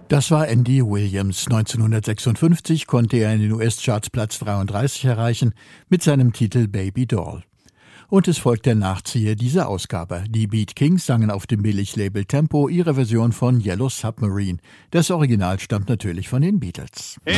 Das war Andy Williams. 1956 konnte er in den US-Charts Platz 33 erreichen mit seinem Titel Baby Doll. Und es folgt der Nachzieher dieser Ausgabe. Die Beat Kings sangen auf dem Billiglabel Tempo ihre Version von Yellow Submarine. Das Original stammt natürlich von den Beatles.